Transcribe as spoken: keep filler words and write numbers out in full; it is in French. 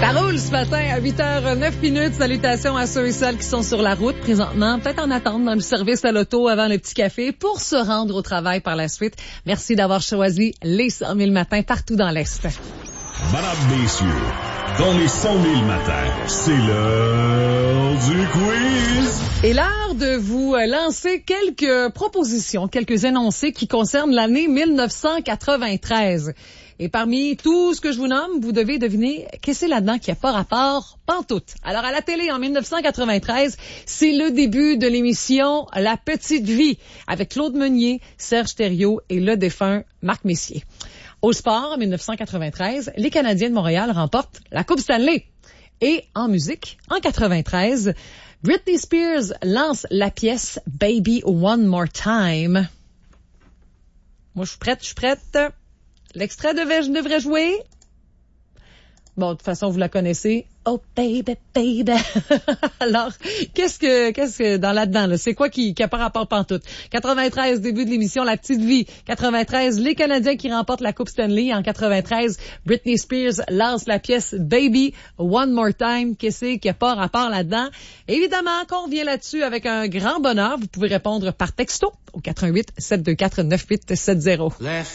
Ça roule ce matin à huit heures neuf minutes. Salutations à ceux et celles qui sont sur la route présentement, peut-être en attente dans le service à l'auto avant le petit café pour se rendre au travail par la suite. Merci d'avoir choisi les cent mille matins partout dans l'Est. Madame, messieurs, dans les cent mille matins, c'est l'heure du quiz. Et l'heure de vous lancer quelques propositions, quelques énoncés qui concernent l'année mille neuf cent quatre-vingt-treize. Et parmi tout ce que je vous nomme, vous devez deviner qu'est-ce que c'est là-dedans qui n'a pas rapport pantoute. Alors, à la télé, en mille neuf cent quatre-vingt-treize, c'est le début de l'émission La Petite Vie, avec Claude Meunier, Serge Thériault et le défunt Marc Messier. Au sport, en mille neuf cent quatre-vingt-treize, les Canadiens de Montréal remportent la Coupe Stanley. Et en musique, en quatre-vingt-treize, Britney Spears lance la pièce Baby One More Time. Moi, je suis prête, je suis prête. L'extrait devait, je devrais jouer. Bon, de toute façon, vous la connaissez. Oh, baby, baby. Alors, qu'est-ce que, qu'est-ce que, dans là-dedans, là, c'est quoi qui, qui a pas rapport pantoute? quatre-vingt-treize, début de l'émission La Petite Vie. quatre-vingt-treize, les Canadiens qui remportent la Coupe Stanley. En quatre-vingt-treize, Britney Spears lance la pièce Baby One More Time. Qu'est-ce qui a pas rapport là-dedans? Évidemment, qu'on revient là-dessus avec un grand bonheur. Vous pouvez répondre par texto au quatre un huit, sept deux quatre, neuf huit sept zéro.